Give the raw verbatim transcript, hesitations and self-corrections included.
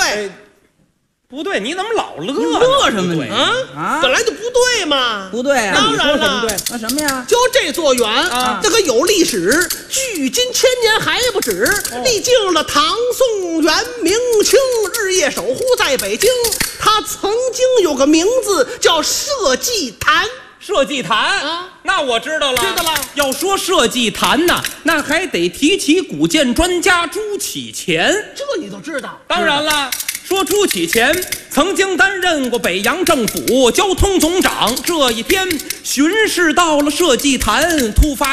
对。 不对，你怎么老乐呢？乐什么你啊啊！本来就不对嘛， 不对啊！ 当然了， 对，那什么呀？ 就这座园啊，这可有历史，距今千年还不止，哦、历经了唐宋元明清，日夜守护在北京。它曾经有个名字叫社稷坛。 社稷坛啊，那我知道了， 知道了。 要说社稷坛呐，那还得提起古建专家朱启潜， 这你都知道。 当然了。说朱启潜曾经担任过北洋政府交通总长，这一天巡视到了社稷坛，突发